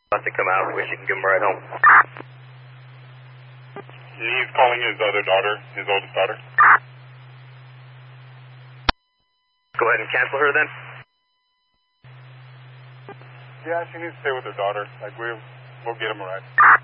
Wants to come out. Wish you can give him a ride home. He's calling his other daughter, his oldest daughter. Go ahead and cancel her then. Yeah, she needs to stay with her daughter. Like, we'll get him a ride.